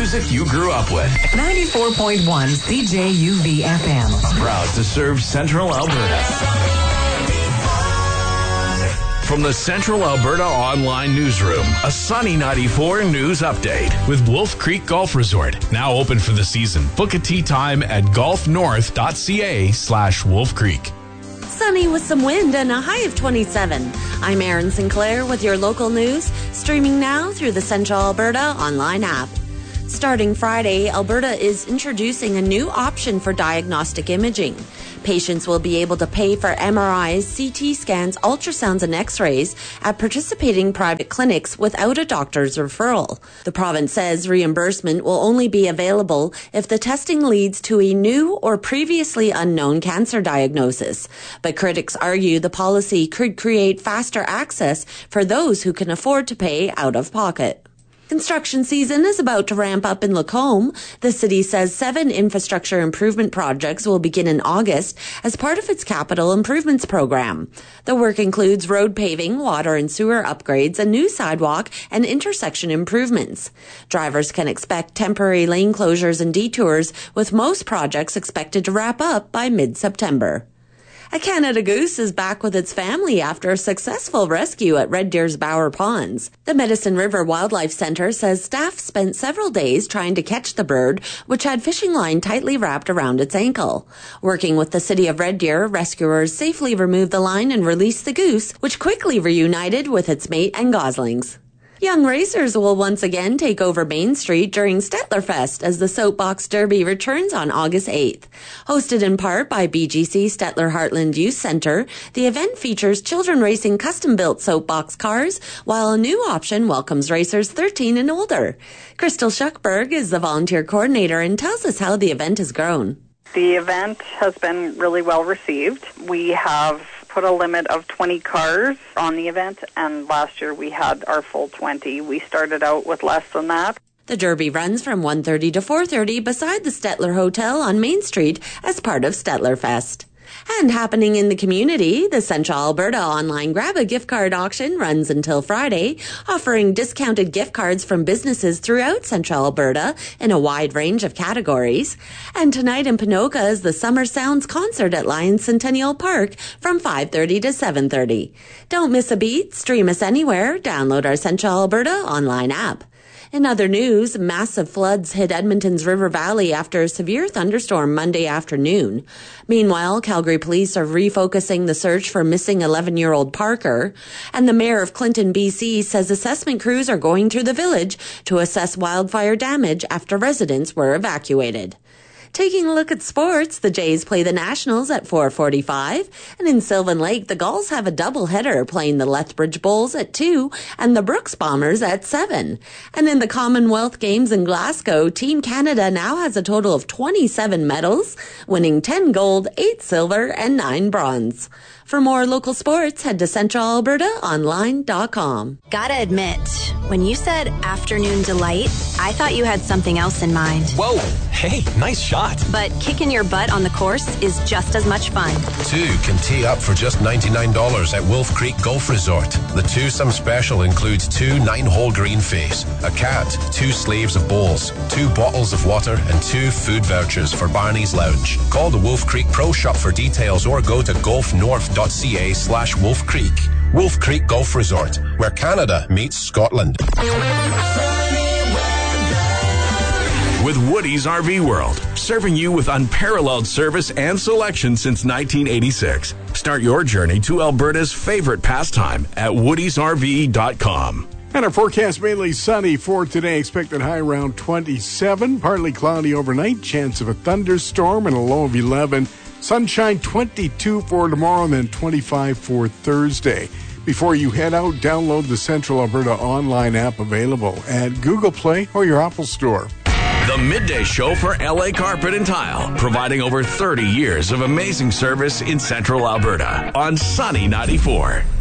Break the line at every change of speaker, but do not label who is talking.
music you grew up with.
94.1 CJUV FM.
Proud to serve Central Alberta. From the Central Alberta Online Newsroom, a Sunny 94 news update with Wolf Creek Golf Resort. Now open for the season. Book a tee time at golfnorth.ca/Wolf Creek.
Sunny with some wind and a high of 27. I'm Erin Sinclair with your local news, streaming now through the Central Alberta online app. Starting Friday, Alberta is introducing a new option for diagnostic imaging. Patients will be able to pay for MRIs, CT scans, ultrasounds, and x-rays at participating private clinics without a doctor's referral. The province says reimbursement will only be available if the testing leads to a new or previously unknown cancer diagnosis. But critics argue the policy could create faster access for those who can afford to pay out of pocket. Construction season is about to ramp up in Lacombe. The city says 7 infrastructure improvement projects will begin in August as part of its capital improvements program. The work includes road paving, water and sewer upgrades, and new sidewalk and intersection improvements. Drivers can expect temporary lane closures and detours, with most projects expected to wrap up by mid-September. A Canada goose is back with its family after a successful rescue at Red Deer's Bower Ponds. The Medicine River Wildlife Centre says staff spent several days trying to catch the bird, which had fishing line tightly wrapped around its ankle. Working with the city of Red Deer, rescuers safely removed the line and released the goose, which quickly reunited with its mate and goslings. Young racers will once again take over Main Street during Stettlerfest as the Soapbox Derby returns on August 8th. Hosted in part by BGC Stettler Heartland Youth Centre, the event features children racing custom-built soapbox cars, while a new option welcomes racers 13 and older. Crystal Schuckberg is the volunteer coordinator and tells us how the event has grown.
The event has been really well received. We have put a limit of 20 cars on the event, and last year we had our full 20. We started out with less than that.
The Derby runs from 1:30 to 4:30 beside the Stettler Hotel on Main Street as part of Stettlerfest. And happening in the community, the Central Alberta online Grab a Gift Card auction runs until Friday, offering discounted gift cards from businesses throughout Central Alberta in a wide range of categories. And tonight in Ponoka is the Summer Sounds concert at Lions Centennial Park from 5:30 to 7:30. Don't miss a beat. Stream us anywhere. Download our Central Alberta online app. In other news, massive floods hit Edmonton's River Valley after a severe thunderstorm Monday afternoon. Meanwhile, Calgary police are refocusing the search for missing 11-year-old Parker. And the mayor of Clinton, BC, says assessment crews are going through the village to assess wildfire damage after residents were evacuated. Taking a look at sports, the Jays play the Nationals at 4:45, and in Sylvan Lake, the Gulls have a doubleheader playing the Lethbridge Bulls at 2 and the Brooks Bombers at 7. And in the Commonwealth Games in Glasgow, Team Canada now has a total of 27 medals, winning 10 gold, 8 silver, and 9 bronze. For more local sports, head to centralalbertaonline.com.
Gotta admit, when you said afternoon delight, I thought you had something else in mind.
Whoa, hey, nice shot.
But kicking your butt on the course is just as much fun.
2 can tee up for just $99 at Wolf Creek Golf Resort. The twosome special includes 2 9-hole green face, a cat, 2 sleeves of bowls, 2 bottles of water, and 2 food vouchers for Barney's Lounge. Call the Wolf Creek Pro Shop for details or go to golfnorth.ca/Wolf Creek. Wolf Creek Golf Resort, where Canada meets Scotland.
With Woody's RV World, serving you with unparalleled service and selection since 1986. Start your journey to Alberta's favorite pastime at woodysrv.com.
And our forecast mainly sunny for today. Expected high around 27. Partly cloudy overnight. Chance of a thunderstorm and a low of 11. Sunshine 22 for tomorrow and then 25 for Thursday. Before you head out, download the Central Alberta online app available at Google Play or your Apple Store.
The Midday Show for LA Carpet and Tile, providing over 30 years of amazing service in Central Alberta on Sunny 94.